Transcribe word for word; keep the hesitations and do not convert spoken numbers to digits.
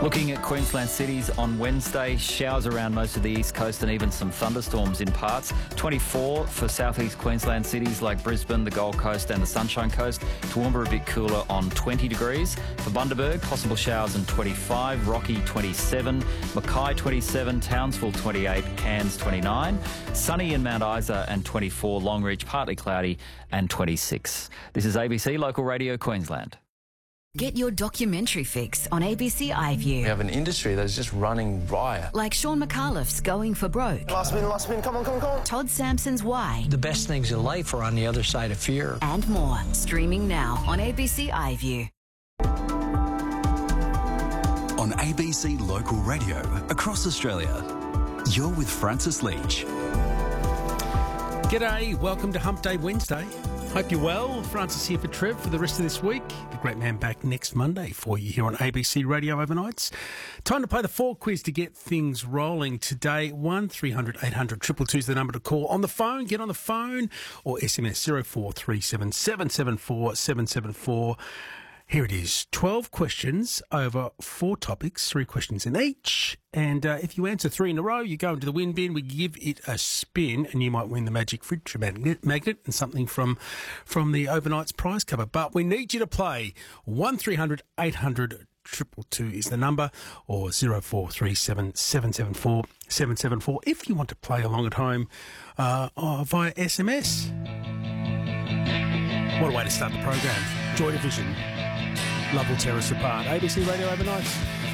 Looking at Queensland cities on Wednesday, showers around most of the east coast and even some thunderstorms in parts. twenty-four for southeast Queensland cities like Brisbane, the Gold Coast and the Sunshine Coast. Toowoomba a bit cooler on twenty degrees. For Bundaberg, possible showers and twenty-five. Rocky twenty-seven. Mackay twenty-seven. Townsville twenty-eight. Cairns twenty-nine. Sunny in Mount Isa and twenty-four. Longreach partly cloudy and twenty-six. This is A B C Local Radio Queensland. Get your documentary fix on A B C iView. We have an industry that's just running riot. Like Sean McAuliffe's Going for Broke. Last spin, last spin, come on, come on, come on. Todd Sampson's Why. The best things in life are on the other side of fear. And more. Streaming now on A B C iView. On A B C Local Radio across Australia, you're with Francis Leach. G'day, welcome to Hump Day Wednesday. Hope you're well. Francis here for Trev for the rest of this week. The great man back next Monday for you here on A B C Radio Overnights. Time to play the four quiz to get things rolling today. one three hundred eight hundred two two two is the number to call. On the phone, get on the phone or S M S zero four three seven seven seven four seven seven four. Here it is, twelve questions over four topics, three questions in each. And uh, if you answer three in a row, you go into the win bin, we give it a spin, and you might win the magic fridge magnet, magnet and something from from the Overnight's prize cover. But we need you to play. one three hundred eight hundred two two two is the number, or zero four three seven seven seven four seven seven four if you want to play along at home uh, oh, via S M S. What a way to start the program. Joy Division. Love will tear us apart. A B C Radio Overnights.